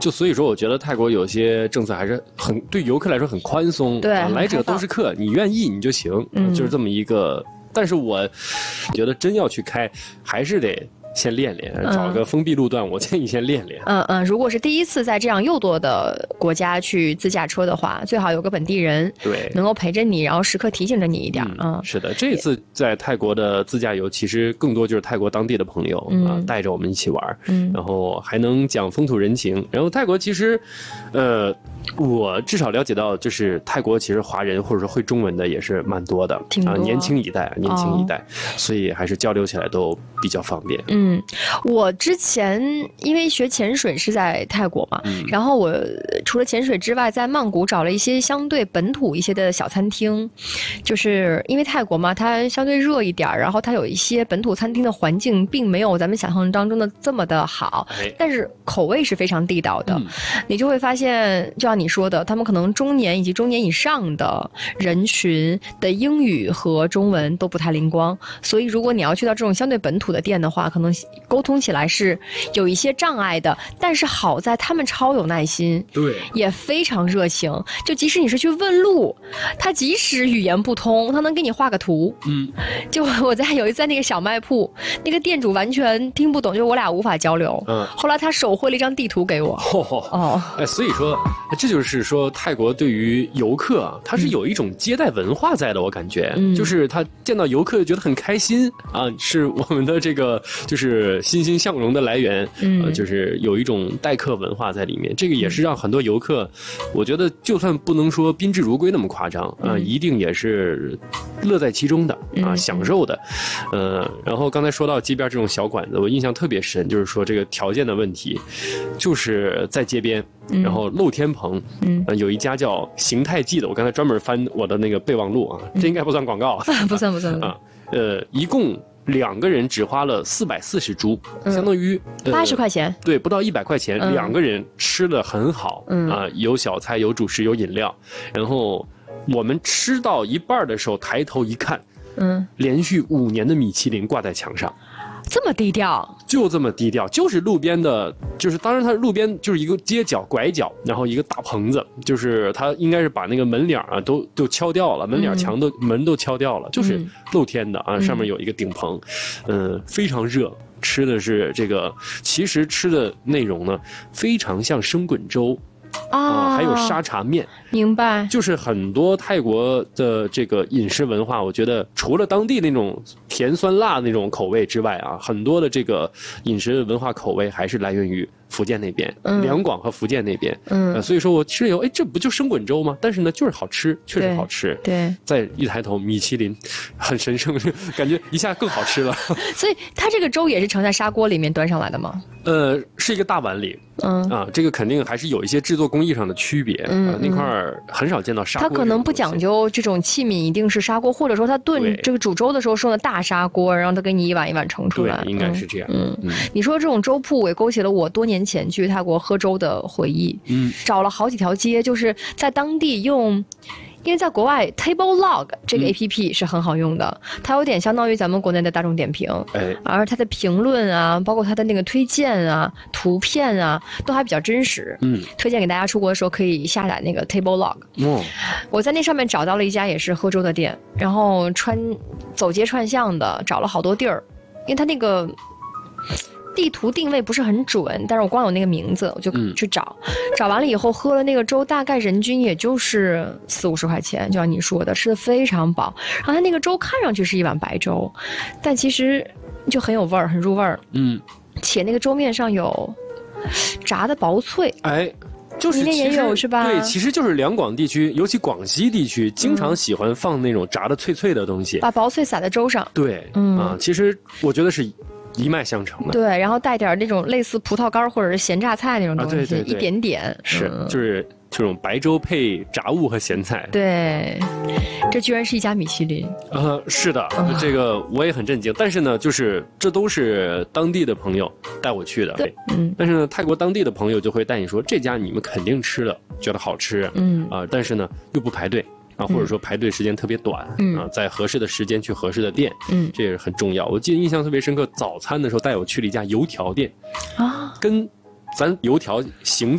就所以说，我觉得泰国有些政策还是很对游客来说很宽松， 对， 来者都是客，你愿意你就行，就是这么一个。但是我觉得真要去开，还是得先练练，找个封闭路段，我建议先练练。 如果是第一次在这样又多的国家去自驾车的话，最好有个本地人， 对， 能够陪着你，然后时刻提醒着你一点。 是的，这次在泰国的自驾游，其实更多就是泰国当地的朋友带着我们一起玩，然后还能讲风土人情。然后泰国其实，我至少了解到，就是泰国其实华人或者说会中文的也是蛮多的啊，年轻一代，所以还是交流起来都比较方便。 我之前因为学潜水是在泰国嘛，然后我除了潜水之外，在曼谷找了一些相对本土一些的小餐厅，就是因为泰国嘛，它相对热一点，然后它有一些本土餐厅的环境并没有咱们想象当中的这么的好，但是口味是非常地道的。你就会发现，就像你说的，他们可能中年以及中年以上的人群的英语和中文都不太灵光，所以如果你要去到这种相对本土的店的话，可能沟通起来是有一些障碍的，但是好在他们超有耐心， 对， 也非常热情。就即使你是去问路，他即使语言不通，他能给你画个图。就我有一次在那个小卖铺，那个店主完全听不懂，就我俩无法交流。后来他手绘了一张地图给我。 所以说，这就是说泰国对于游客啊，他是有一种接待文化在的，我感觉，就是他见到游客觉得很开心啊，是我们的这个就是欣欣向荣的来源，就是有一种待客文化在里面。这个也是让很多游客，我觉得就算不能说宾至如归那么夸张啊，一定也是乐在其中的啊，享受的。然后刚才说到街边这种小馆子，我印象特别深，就是说这个条件的问题，就是在街边，然后露天棚，有一家叫形态记的，我刚才专门翻我的那个备忘录啊，这应该不算广告， 不算啊， 一共2个人只花了440铢，相当于 80块钱， 对，不到100块钱，2个人吃的很好，有小菜，有主食，有饮料，然后我们吃到一半的时候抬头一看，连续5年的米其林挂在墙上。 这么低调， 就这么低调，就是路边的，就是当然它路边就是一个街角拐角，然后一个大棚子，就是它应该是把那个门脸啊都敲掉了，门脸墙都门都敲掉了，就是露天的啊，上面有一个顶棚，非常热，吃的是这个，其实吃的内容呢非常像生滚粥。还有沙茶面， 明白， 就是很多泰国的这个饮食文化，我觉得除了当地那种甜酸辣那种口味之外啊，很多的这个饮食文化口味还是来源于福建那边，两广和福建那边，所以说我吃了以后，这不就生滚粥吗？但是呢，就是好吃，确实好吃。 对， 再一抬头，米其林，很神圣，感觉一下更好吃了。 所以它这个粥也是盛在砂锅里面端上来的吗？ 是一个大碗里，这个肯定还是有一些制作工艺上的区别，那块很少见到砂锅。 它可能不讲究这种器皿一定是砂锅，或者说它炖这个煮粥的时候用的大砂锅，然后它给你一碗一碗盛出来。 对，应该是这样。 你说这种粥铺也勾起了我多年前去泰国喝粥的回忆。找了好几条街，就是在当地用。因为在国外 Table Log 这个 APP 是很好用的，它有点相当于咱们国内的大众点评，而它的评论啊，包括它的那个推荐啊、图片啊，都还比较真实。推荐给大家出国的时候可以下载那个 Table Log。我在那上面找到了一家也是喝粥的店，然后走街串巷的找了好多地儿，因为它那个地图定位不是很准，但是我光有那个名字我就去找，找完了以后喝了那个粥，大概人均也就是40-50块钱，就像你说的，吃的非常饱。然后它那个粥看上去是一碗白粥，但其实就很有味儿，很入味儿。且那个粥面上有炸的薄脆，就是里面也有是吧？ 对，其实就是两广地区，尤其广西地区，经常喜欢放那种炸的脆脆的东西， 把薄脆撒在粥上。 对，其实我觉得是一脉相承的。 对，然后带点那种类似葡萄干或者是咸榨菜那种东西， 对， 一点点。 就是这种白粥配炸物和咸菜。 对，这居然是一家米其林。 是的，这个我也很震惊。但是呢，就是这都是当地的朋友带我去的。 对， 但是呢，泰国当地的朋友就会带你说，这家你们肯定吃了，觉得好吃。但是呢，又不排队。或者说排队时间特别短，在合适的时间去合适的店，这也是很重要。我记得印象特别深刻，早餐的时候带我去了一家油条店，跟咱油条形